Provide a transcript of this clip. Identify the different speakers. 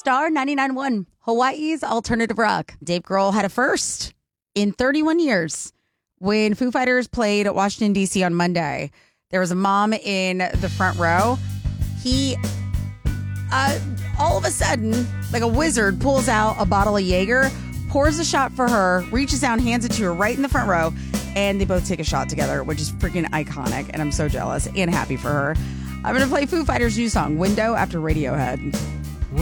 Speaker 1: Star 99.1, Hawaii's alternative rock. Dave Grohl had a first in 31 years. When Foo Fighters played at Washington, D.C. on Monday, there was a mom in the front row. He, all of a sudden, like a wizard, pulls out a bottle of Jaeger, pours a shot for her, reaches down, hands it to her right in the front row, and they both take a shot together, which is freaking iconic, and I'm so jealous and happy for her. I'm going to play Foo Fighters' new song, Window, after Radiohead.